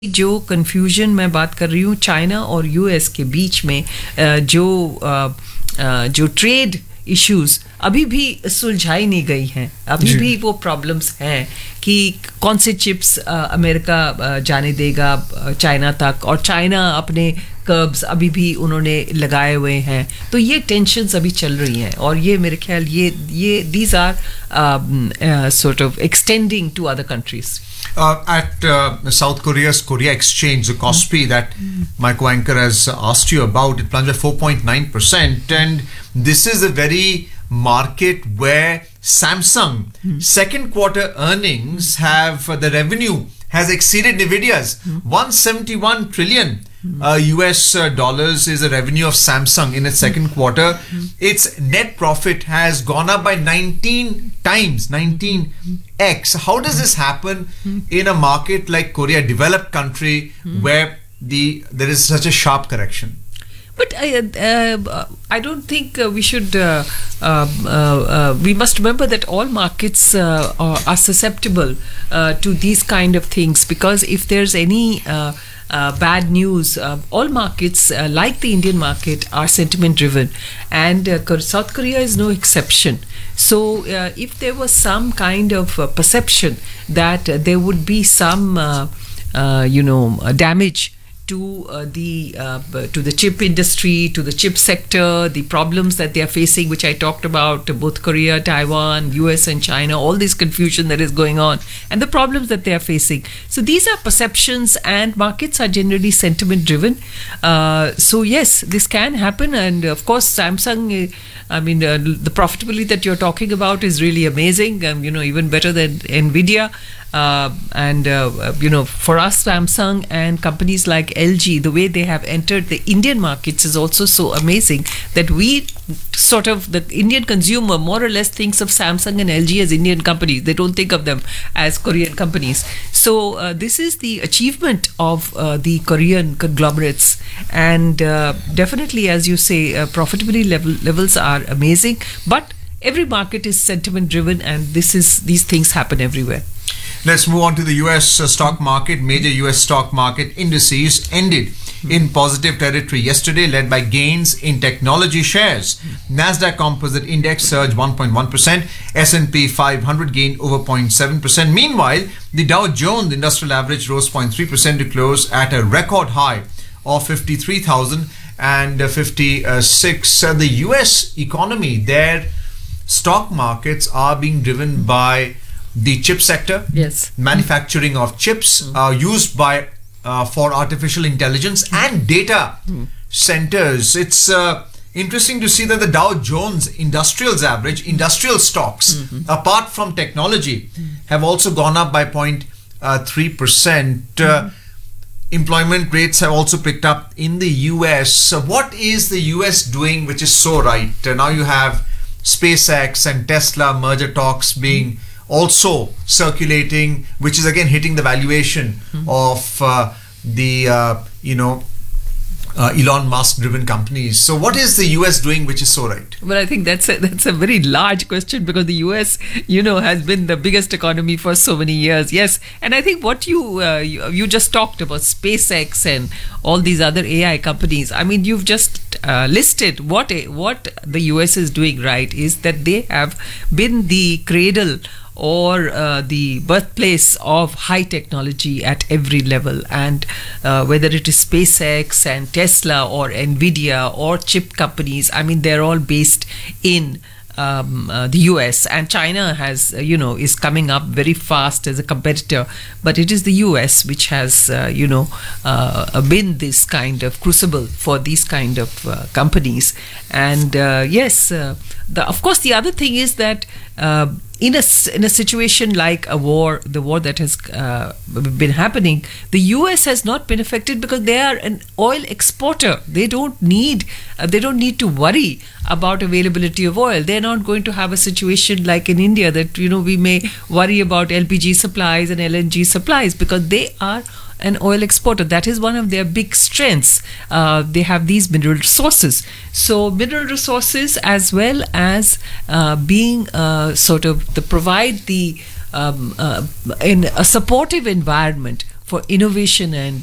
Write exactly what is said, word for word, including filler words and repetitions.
जो कन्फ्यूजन मैं बात कर रही हूँ चाइना और यूएस के बीच में जो जो ट्रेड इश्यूज अभी भी सुलझाई नहीं गई हैं, अभी भी वो प्रॉब्लम्स हैं कि कौन से चिप्स अमेरिका जाने देगा चाइना तक, और चाइना अपने कर्ब्स अभी भी उन्होंने लगाए हुए हैं। तो ये टेंशन्स अभी चल रही हैं और ये मेरे ख्याल ये ये these are sort of x tending to other countries. Uh, at uh, South Korea's Korea Exchange, the Kospi that my co-anchor has asked you about, it plunged by four point nine percent, and this is a very market where Samsung mm. second quarter earnings have uh, the revenue has exceeded Nvidia's. mm. one hundred seventy-one trillion uh, U S uh, dollars is the revenue of Samsung in its second quarter. mm. Its net profit has gone up by nineteen times, nineteen x. How does this happen in a market like Korea, developed country, where the there is such a sharp correction? But I, uh, I don't think uh, we should. Uh, uh, uh, we must remember that all markets uh, are, are susceptible uh, to these kind of things, because if there's any uh, uh, bad news, uh, all markets, uh, like the Indian market, are sentiment driven, and uh, South Korea is no exception. So, uh, if there was some kind of uh, perception that uh, there would be some, uh, uh, you know, uh, damage to uh, the uh, to the chip industry, to the chip sector, the problems that they are facing, which I talked about, both Korea, Taiwan, U S and China, all this confusion that is going on, and the problems that they are facing. So these are perceptions, and markets are generally sentiment driven. Uh, so yes, this can happen, and of course Samsung, I mean, uh, the profitability that you're talking about is really amazing, um, you know, even better than Nvidia. Uh, and uh, you know, for us, Samsung and companies like L G, the way they have entered the Indian markets is also so amazing that we sort of, the Indian consumer more or less thinks of Samsung and L G as Indian companies. They don't think of them as Korean companies. So uh, this is the achievement of uh, the Korean conglomerates, and uh, definitely, as you say, uh, profitability level levels are amazing. But every market is sentiment driven, and this is these things happen everywhere. Let's move on to the U S uh, stock market. Major U S stock market indices ended mm. in positive territory yesterday, led by gains in technology shares. Mm. Nasdaq Composite Index surged one point one percent. S and P five hundred gained over zero point seven percent. Meanwhile, the Dow Jones Industrial Average rose zero point three percent to close at a record high of fifty-three thousand fifty-six. Uh, the U S economy, their stock markets are being driven by the chip sector, yes, manufacturing of chips mm. uh, used by uh, for artificial intelligence mm. and data mm. centers. It's uh, interesting to see that the Dow Jones Industrials Average, industrial stocks, mm-hmm. apart from technology, mm. have also gone up by zero point three percent. Uh, mm. Employment rates have also picked up in the U S. So what is the U S doing which is so right? Uh, now you have SpaceX and Tesla merger talks being mm. also circulating, which is again hitting the valuation mm-hmm. of uh, the uh, you know uh, Elon Musk driven companies. So what is the U S doing which is so right? Well, I think that's a, that's a very large question, because the U S, you know, has been the biggest economy for so many years. Yes, and I think what you uh, you, you just talked about, SpaceX and all these other A I companies. I mean, you've just uh, listed what a, what the U S is doing right is that they have been the cradle or uh, the birthplace of high technology at every level, and uh, whether it is SpaceX and Tesla or Nvidia or chip companies, I mean, they're all based in Um, uh, the U S, and China has, uh, you know, is coming up very fast as a competitor, but it is the U S which has, uh, you know, uh, been this kind of crucible for these kind of uh, companies. And uh, yes, uh, the, of course, the other thing is that uh, in a in a situation like a war, the war that has uh, been happening, the U S has not been affected because they are an oil exporter. They don't need uh, they don't need to worry about availability of oil. They're not going to have a situation like in India that, you know, we may worry about L P G supplies and L N G supplies, because they are an oil exporter. That is one of their big strengths. Uh, they have these mineral resources. So mineral resources, as well as uh, being uh, sort of the provide the um, uh, in a supportive environment for innovation and